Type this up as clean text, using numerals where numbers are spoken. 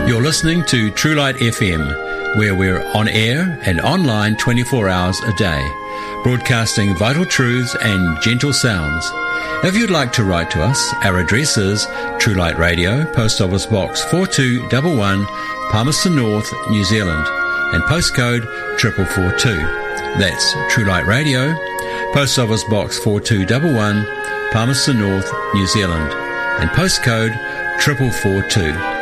You're listening to True Light FM, where we're on air and online 24 hours a day, broadcasting vital truths and gentle sounds. If you'd like to write to us, our address is True Light Radio, Post Office Box 4211, Palmerston North, New Zealand, and postcode 4442. That's True Light Radio, Post Office Box 4211, Palmerston North, New Zealand, and postcode 4442.